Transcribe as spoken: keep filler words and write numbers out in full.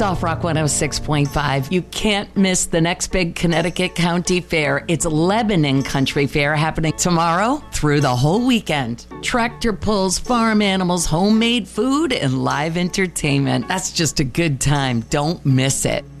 Soft Rock one oh six point five. You can't miss the next big Connecticut County Fair. It's Lebanon Country Fair happening tomorrow through the whole weekend. Tractor pulls, farm animals, homemade food, and live entertainment. That's just a good time. Don't miss it.